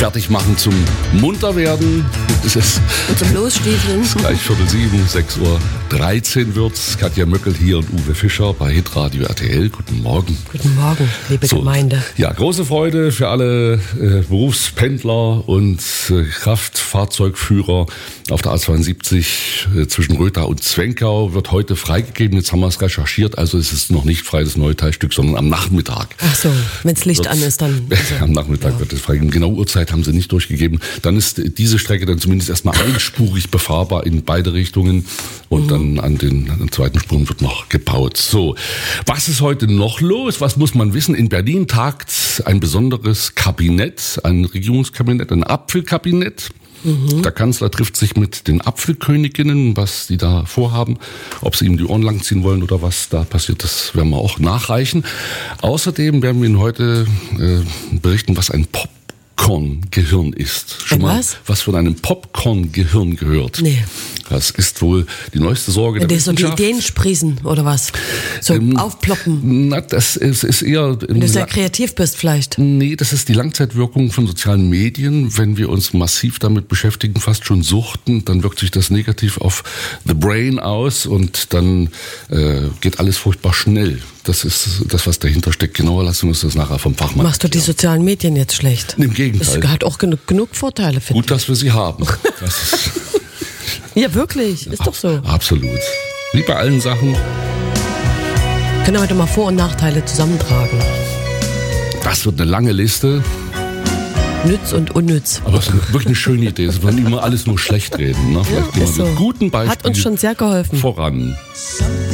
fertig machen zum Munterwerden. Es ist Und zum Losstiefeln. Es ist gleich 6:45, 6:13 wird's. Katja Möckel hier und Uwe Fischer bei Hitradio RTL. Guten Morgen. Guten Morgen, liebe Gemeinde. Ja, große Freude für alle Berufspendler und Kraftfahrzeugführer auf der A72 zwischen Rötha und Zwenkau wird heute freigegeben. Jetzt haben wir es recherchiert, also es ist noch nicht frei, das neue Teilstück, sondern am Nachmittag. Ach so, wenn's Licht an ist, dann... Am Nachmittag wird es freigegeben. Genau Uhrzeit haben sie nicht durchgegeben. Dann ist diese Strecke dann zumindest erstmal einspurig befahrbar in beide Richtungen und dann an den zweiten Spuren wird noch gebaut. So, was ist heute noch los? Was muss man wissen? In Berlin tagt ein besonderes Kabinett, ein Regierungskabinett, ein Apfelkabinett. Der Kanzler trifft sich mit den Apfelköniginnen, was die da vorhaben, ob sie ihm die Ohren langziehen wollen oder was da passiert, das werden wir auch nachreichen. Außerdem werden wir Ihnen heute berichten, was ein Popcorn-Gehirn ist. Schon mal was von einem Popcorn-Gehirn gehört? Nee. Das ist wohl die neueste Sorge der Wissenschaft. Wissenschaft. So die Ideen sprießen oder was? So aufploppen. Na, das ist eher... Wenn du sehr kreativ bist vielleicht. Nee, das ist die Langzeitwirkung von sozialen Medien. Wenn wir uns massiv damit beschäftigen, fast schon suchten, dann wirkt sich das negativ auf the brain aus und dann geht alles furchtbar schnell. Das ist das, was dahinter steckt. Genauer lassen wir uns das nachher vom Fachmann. Machst du die sozialen Medien jetzt schlecht? Im Gegenteil. Es hat auch genug Vorteile, finde ich. Gut, dass wir sie haben. Das ist ja, wirklich. Ist doch so. Absolut. Wie bei allen Sachen. Können wir heute mal Vor- und Nachteile zusammentragen. Das wird eine lange Liste. Nütz und unnütz. Aber es ist wirklich eine schöne Idee. Es wollen immer alles nur schlecht reden. Ne? Vielleicht gehen wir mit guten Beispielen Hat uns schon sehr geholfen. voran.